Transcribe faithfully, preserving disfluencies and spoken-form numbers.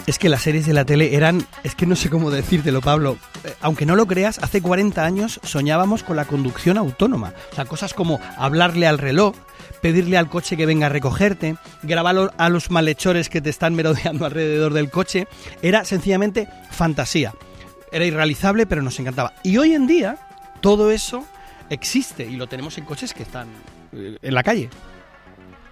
Es que las series de la tele eran... Es que no sé cómo decírtelo, Pablo. Eh, aunque no lo creas, hace cuarenta años soñábamos con la conducción autónoma. O sea, cosas como hablarle al reloj, pedirle al coche que venga a recogerte, grabar a los malhechores que te están merodeando alrededor del coche. Era sencillamente fantasía. Era irrealizable, pero nos encantaba. Y hoy en día, todo eso existe y lo tenemos en coches que están en la calle.